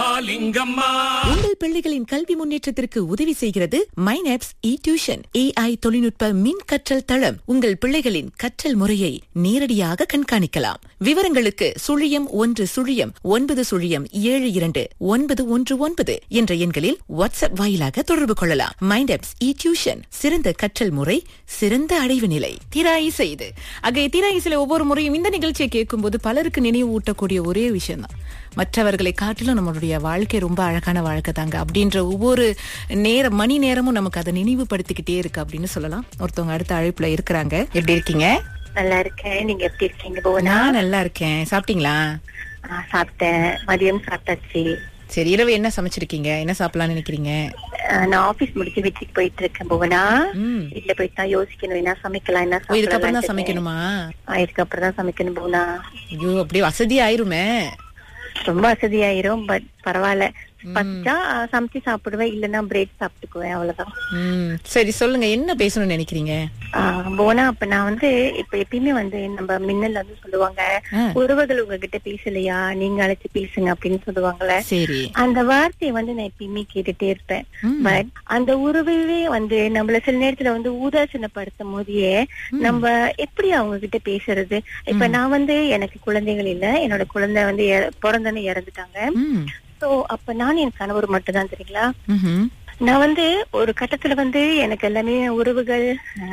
மகாலிங்கம்மா. உங்கள் பிள்ளைகளின் கல்வி முன்னேற்றத்திற்கு உதவி செய்கிறது மைனாப்ஸ் டியூஷன். AI தொழில்நுட்ப மின் கற்றல் தளம். உங்கள் பிள்ளைகளின் கற்றல் முறையை நேரடியாக கண்காணிக்கலாம். விவரங்களுக்கு 011090729119 என்ற எண்களில் வாட்ஸ்அப் வாயிலாக தொடர்பு கொள்ளலாம். மைனாப்ஸ் டியூஷன், சிறந்த கற்றல் முறை, சிறந்த அடைவு நிலை. திராய் செய்து திராயிசில ஒவ்வொரு முறையும் இந்த நிகழ்ச்சியை கேட்கும் போது பலருக்கு நினைவு ஊட்டக்கூடிய ஒரே விஷயம் தான், மற்றவர்களை காட்டிலும் நம்மளுடைய வாழ்க்கை ரொம்ப அழகான வாழ்க்கை தாங்க அப்படின்ற ஒவ்வொரு மணி நேரமும் நமக்கு அதை நினைவுபடுத்திக்கிட்டே இருக்கு அப்படின்னு சொல்லலாம். ஒருத்தவங்க அடுத்த அழைப்புல இருக்கிறாங்க. எப்படி இருக்கீங்க? நல்லா இருக்கேன். நீங்க எப்படி இருக்கீங்க? நான் நல்லா இருக்கேன். சாப்பிட்டீங்களா? சாப்பிட்டேன். மதியம் சாப்பிட்டாச்சு. சரி, இரவு என்ன சமைச்சிருக்கீங்க? என்ன சாப்பிடலாம்னு நினைக்கிறீங்க? நான் ஆபீஸ் முடிச்சு வீட்டுக்கு போயிட்டு இருக்கேன் புவனா. வீட்டுல போயிட்டு தான் யோசிக்கணும் என்ன சமைக்கலாம், என்ன சாப்பிடலாம். இதுக்கப்புறம் தான் சமைக்கணுமா? இதுக்கப்புறம் தான் சமைக்கணும் புவனா. ஐயோ, அப்படியே வசதி ஆயிருமே. ரொம்ப வசதி ஆயிரும். பட் பரவாயில்ல, பச்சா சமைச்சு சாப்பிடுவேன், இல்லன்னா பிரேக் சாப்பிட்டுக்குவேன், அவ்வளவுதான். சரி, சொல்லுங்க, என்ன பேசணும்னு நினைக்கிறீங்க? போனா அப்ப நான் இப்ப எப்பயுமே நம்ம மின்னல் சொல்லுவாங்க, உறவுகள் உங்ககிட்ட பேசலையா, நீங்க அழைச்சு பேசுங்க அப்படின்னு சொல்லுவாங்கல்ல. சரி, அந்த வார்த்தையை நான் எப்பயுமே கேட்டுட்டே இருப்பேன். பட் அந்த உறவையே நம்மள சில நேரத்துல ஊதாசீனப்படுத்தும் போதே நம்ம எப்படி அவங்க கிட்ட பேசுறது? இப்ப நான் எனக்கு குழந்தைகள் இல்ல, என்னோட குழந்தை பிறந்தன்னு இறந்துட்டாங்க. சோ அப்ப நான் என் கணவர் மட்டும் தான், தெரியுங்களா. நான் ஒரு கட்டத்துல எனக்கு எல்லாமே உறவுகள்,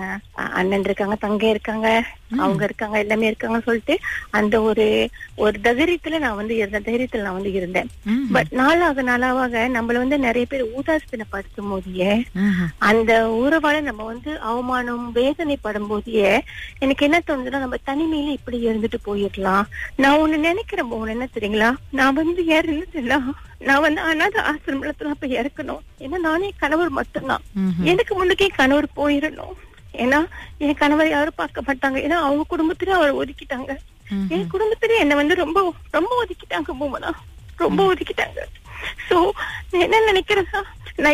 அண்ணன் இருக்காங்க, தங்கை இருக்காங்க, அவங்க இருக்காங்க, எல்லாமே இருக்காங்கன்னு சொல்லிட்டு அந்த ஒரு தைரியத்துல நான் இருந்தேன். பட் நாளாக நம்மள நிறைய பேர் ஊதாசீனப்படுத்தும் போதே, அந்த உறவால நம்ம அவமானம் வேதனைப்படும் போதே எனக்கு என்ன தோணுதுன்னா, நம்ம தனிமையில இப்படி இருந்துட்டு போயிடலாம். நான் ஒண்ணு நினைக்கிறேன் போன, என்ன தெரியுங்களா, நான் இருந்துச்சுன்னா நான் அனாதை ஆசிரமத்துல அப்ப இறக்கணும். ஏன்னா நானே கணவர் மட்டும்தான். எனக்கு முன்னுக்கே கணவர் போயிடணும். ஏன்னா என் கணவர் யாரும் பார்க்க மாட்டாங்க. ஏன்னா அவங்க குடும்பத்திலே அவரை ஒதுக்கிட்டாங்க. என் குடும்பத்திலே என்ன ரொம்ப ரொம்ப ஒதுக்கிட்டாங்க போமனா, ரொம்ப ஒதுக்கிட்டாங்க. சோ என்ன நினைக்கிறேன்னா,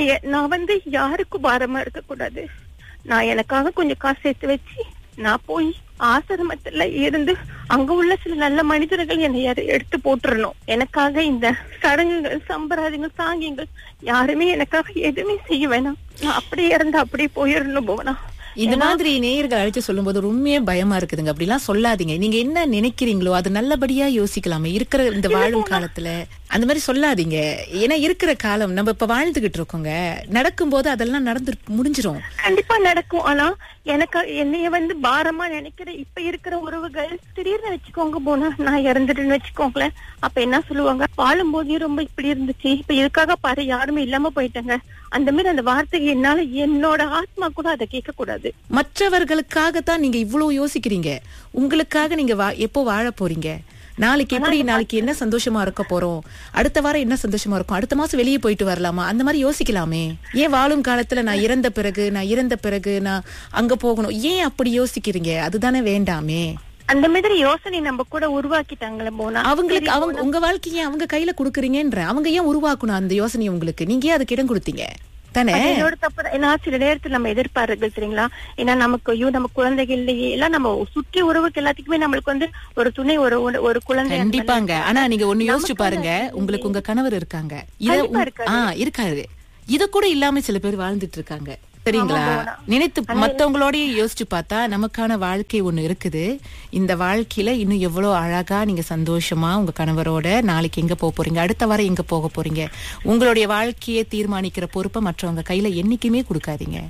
நான் யாருக்கும் பாரமா இருக்க கூடாது. நான் எனக்காக கொஞ்சம் காசு சேர்த்து வச்சு நான் போய் ஆசிரமத்துல இருந்து அங்க உள்ள சில நல்ல மனிதர்கள் என்னை எடுத்து போட்டுறணும். எனக்காக இந்த சடங்குகள், சம்பிரதாயங்கள், சாங்கியங்கள் யாருமே எனக்காக எதுவுமே செய்ய வேணாம். நான் அப்படியே இறந்து அப்படியே போயிடணும் போனா. இந்த மாதிரி நேயர்கள் அழைச்சு சொல்லும் போது உண்மையே பயமா இருக்குதுங்க. அப்படி எல்லாம் சொல்லாதீங்க. நீங்க என்ன நினைக்கிறீங்களோ அது நல்லபடியா யோசிக்கலாமே. இருக்கிற இந்த வாழும் காலத்துல அந்த மாதிரி சொல்லாதீங்க. ஏன்னா இருக்கிற காலம் நம்ம இப்ப வாழ்ந்துகிட்டு இருக்கோங்க. நடக்கும் போது அதெல்லாம் நடந்து முடிஞ்சிரும். கண்டிப்பா நடக்கும். ஆனா எனக்கு என்னைய பாரமா நினைக்கிற இப்ப இருக்கிற உறவுகள் திடீர்னு வச்சுக்கோங்க போனா, நான் இறந்துட்டுன்னு வச்சுக்கோங்களேன். அப்ப என்ன சொல்லுவாங்க, வாழும் போதே ரொம்ப இப்படி இருந்துச்சு, இப்ப இதுக்காக பாரு யாருமே இல்லாம போயிட்டாங்க. அந்த மாதிரி அந்த வார்த்தைக்கு என்னால என்னோட ஆத்மா கூட அதை கேட்க கூடாது. மற்றவர்களுக்காகத்தான் நீங்க இவ்வளவு யோசிக்கிறீங்க. உங்களுக்காக நீங்க எப்போ வாழ போறீங்க? நாளைக்கு என்ன சந்தோஷமா இருக்க போறோம், அடுத்த வாரம் என்ன சந்தோஷமா இருக்கும், அடுத்த மாசம் வெளியே போயிட்டு வரலாமா, அந்த மாதிரி யோசிக்கலாமே. ஏன் வாழும் காலத்துல நான் இறந்த பிறகு நான் அங்க போகணும், ஏன் அப்படி யோசிக்கிறீங்க? அதுதானே வேண்டாமே. அந்த மாதிரி யோசனை நம்ம கூட உருவாக்கிட்டாங்களே போனா, அவங்களுக்கு உங்க வாழ்க்கையை அவங்க கையில குடுக்குறீங்கன்ற, அவங்க ஏன் உருவாக்கணும் அந்த யோசனையை உங்களுக்கு? நீங்க ஏன் அதுக்கு இடம் கொடுத்தீங்க தானே? என்னோட தப்பு. ஏன்னா சில நேரத்துல நம்ம எதிர்பார்ப்புகள், தெரியுங்களா, ஏன்னா நமக்கு நம்ம குழந்தைகள் இல்லையே, எல்லாம் நம்ம சுற்றி உறவுக்கு எல்லாத்துக்குமே நம்மளுக்கு ஒரு துணை, ஒரு குழந்தை. கண்டிப்பாங்க. ஆனா நீங்க ஒண்ணு யோசிச்சு பாருங்க, உங்களுக்கு உங்க கணவர் இருக்காங்க, இருக்காரு, இத கூட இல்லாம சில பேர் வாழ்ந்துட்டு இருக்காங்க, சரிங்களா? நினைத்து மத்தவங்களோட யோசிச்சு பார்த்தா நமக்கான வாழ்க்கை ஒண்ணு இருக்குது. இந்த வாழ்க்கையில இன்னும் எவ்வளவு அழகா நீங்க சந்தோஷமா உங்க கணவரோட நாளைக்கு எங்க போக போறீங்க, அடுத்த வாரம் எங்க போக போறீங்க, உங்களுடைய வாழ்க்கையை தீர்மானிக்கிற பொறுப்பை மற்றவங்க கையில என்னைக்குமே கொடுக்காதீங்க.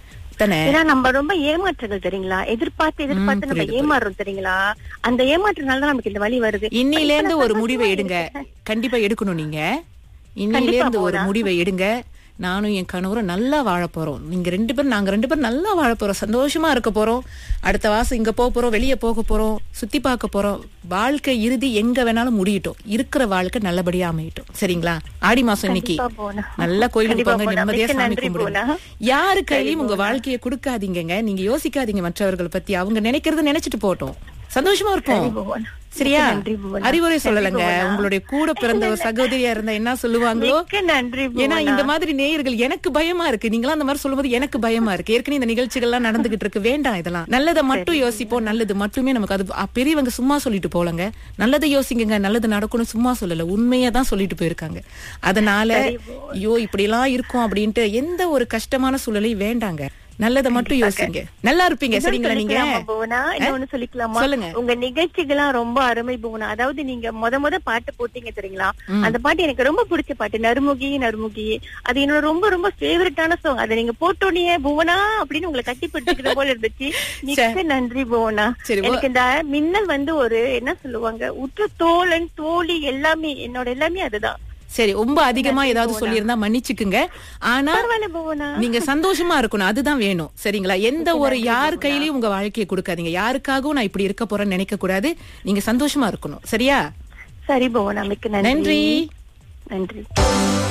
நம்ம ரொம்ப ஏமாற்றுகள், தெரியுங்களா, எதிர்பார்த்து நம்ம ஏமாறுறோம், தெரியுங்களா. அந்த ஏமாற்றுனால நமக்கு இந்த வழி வருது. இன்னில இருந்து ஒரு முடிவை எடுங்க. கண்டிப்பா எடுக்கணும். நீங்க இன்னில இருந்து ஒரு முடிவை எடுங்க. நானும் என் கணவரும் நல்லா வாழ போறோம், நாங்க ரெண்டு பேரும் நல்லா வாழ போறோம், சந்தோஷமா இருக்க போறோம், அடுத்த வாசம் இங்க போக போறோம், வெளியே போக போறோம், சுத்தி பார்க்க போறோம். வாழ்க்கை இறுதி எங்க வேணாலும் முடியட்டும், இருக்கிற வாழ்க்கை நல்லபடியா அமையட்டும், சரிங்களா? ஆடி மாசம் இன்னைக்கு நல்லா கோயிலுக்கு போங்க, நிம்மதியா சாமி கும்பிடுங்க. யாரு கையிலையும் உங்க வாழ்க்கையை கொடுக்காதீங்க. நீங்க யோசிக்காதீங்க மற்றவர்கள் பத்தி. அவங்க நினைக்கிறத நினைச்சிட்டு போட்டோம், சந்தோஷமா இருக்கும், சரியா? நன்றி புவனா. அறிவுரை நன்றி சொல்லலங்க. புவனா. உங்களுடைய கூட பிறந்த ஒரு சகோதரியா இருந்தா என்ன சொல்லுவாங்களோ. மிக்க நன்றி ஏன்னா புவனா. இந்த மாதிரி நேயர்கள் எனக்கு பயமா இருக்கு. நீங்களாம் அந்த மாதிரி சொல்லும்போது எனக்கு பயமா இருக்கு. ஏற்கனவே இந்த நிகழ்ச்சிகள் எல்லாம் நடந்துகிட்டு இருக்கு. வேண்டாம் இதெல்லாம். நல்லதை மட்டும் யோசிப்போம். நல்லது மட்டுமே நமக்கு. அது பெரியவங்க சும்மா சொல்லிட்டு போலங்க. நல்லதை யோசிங்க, நல்லது நடக்கணும் சும்மா சொல்லல, உண்மையா தான் சொல்லிட்டு போயிருக்காங்க. அதனால ஐயோ இப்படி எல்லாம் இருக்கும் அப்படின்ட்டு எந்த ஒரு கஷ்டமான சூழலையும் வேண்டாங்க. நல்லதை மட்டும் யோசிங்க. நல்லா இருப்பீங்க. சரிங்களா? நீங்க புவனா இன்னொன்னு சொல்லிக்கலாமா? சொல்லுங்க. உங்க நிகழ்ச்சிகள்லாம் ரொம்ப அருமை புவனா. அதாவது நீங்க முத பாட்டு போட்டீங்க தெரியுங்களா? அந்த பாட்டு எனக்கு ரொம்ப பிடிச்ச பாட்டு. நறுமுகி நறுமுகி. அது என்னோட ரொம்ப ரொம்ப ஃபேவரட்டான சாங். அதை நீங்க போட்டோனே புவனா அப்படின்னு உங்களை கட்டி பிடிச்சிக்கிற போல இருந்துச்சு. மிக்க நன்றி புவனா. எனக்கு இந்த மின்னல் வந்து ஒரு என்ன சொல்லுவாங்க, உற்ற தோழன் தோழி எல்லாமே என்னோட எல்லாமே அதுதான். சரி, ரொம்ப அதிகமா ஏதாவது சொல்லியிருந்தா மன்னிச்சுக்குங்க. ஆனா நீங்க சந்தோஷமா இருக்கணும், அதுதான் வேணும். சரிங்களா? எந்த ஒரு யார் கையிலயும் உங்க வாழ்க்கையை கொடுக்காதீங்க. யாருக்காகவும் நான் இப்படி இருக்க போறேன்னு நினைக்க கூடாது. நீங்க சந்தோஷமா இருக்கணும். சரியா? சரி புவனா, மிக்க நன்றி. நன்றி. நன்றி.